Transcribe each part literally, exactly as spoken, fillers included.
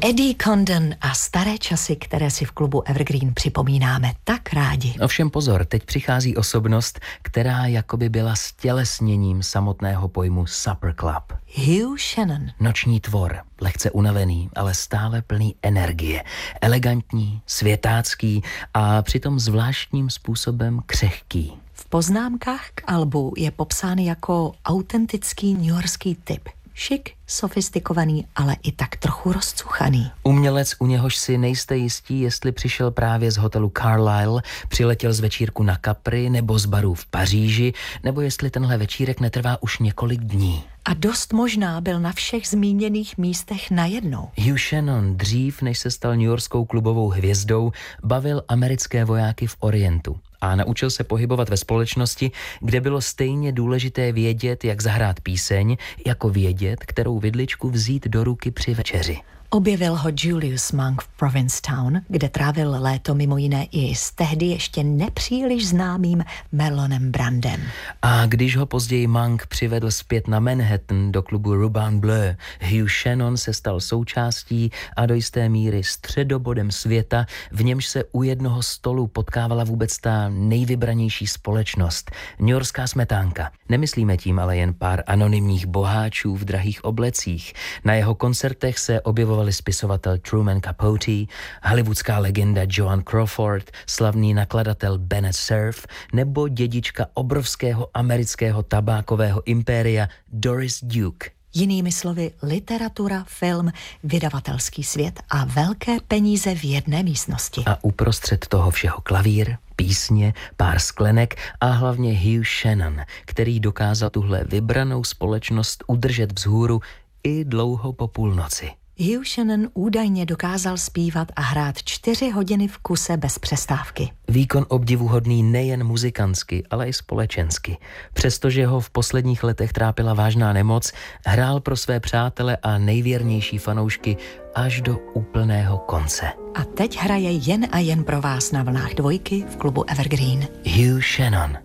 Eddie Condon a staré časy, které si v klubu Evergreen připomínáme tak rádi. Ovšem pozor, teď přichází osobnost, která jakoby byla stělesněním samotného pojmu Supper Club. Hugh Shannon. Noční tvor, lehce unavený, ale stále plný energie. Elegantní, světácký a přitom zvláštním způsobem křehký. V poznámkách k albu je popsán jako autentický newyorský typ. Šik, sofistikovaný, ale i tak trochu rozcuchaný. Umělec, u něhož si nejste jistí, jestli přišel právě z hotelu Carlyle, přiletěl z večírku na Capri nebo z baru v Paříži, nebo jestli tenhle večírek netrvá už několik dní. A dost možná byl na všech zmíněných místech najednou. Hugh Shannon dřív, než se stal newyorskou klubovou hvězdou, bavil americké vojáky v Orientu a naučil se pohybovat ve společnosti, kde bylo stejně důležité vědět, jak zahrát píseň, jako vědět, kterou vidličku vzít do ruky při večeři. Objevil ho Julius Monk v Provincetown, kde trávil léto mimo jiné i s tehdy ještě nepříliš známým Marlonem Brandem. A když ho později Monk přivedl zpět na Manhattan do klubu Ruban Bleu, Hugh Shannon se stal součástí a do jisté míry středobodem světa, v němž se u jednoho stolu potkávala vůbec ta nejvybranější společnost, newyorská smetánka. Nemyslíme tím ale jen pár anonymních boháčů v drahých oblecích. Na jeho koncertech se objevovali spisovatel Truman Capote, hollywoodská legenda Joan Crawford, slavný nakladatel Bennett Cerf nebo dědička obrovského amerického tabákového impéria Doris Duke. Jinými slovy, literatura, film, vydavatelský svět a velké peníze v jedné místnosti. A uprostřed toho všeho klavír, písně, pár sklenek a hlavně Hugh Shannon, který dokázal tuhle vybranou společnost udržet vzhůru i dlouho po půlnoci. Hugh Shannon údajně dokázal zpívat a hrát čtyři hodiny v kuse bez přestávky. Výkon obdivuhodný nejen muzikantsky, ale i společensky. Přestože ho v posledních letech trápila vážná nemoc, hrál pro své přátele a nejvěrnější fanoušky až do úplného konce. A teď hraje jen a jen pro vás na vlnách dvojky v klubu Evergreen. Hugh Shannon.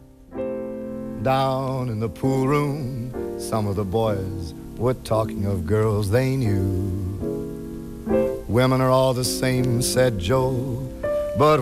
Down in the pool room, some of the boys were talking of girls they knew. Women are all the same, said Joe, but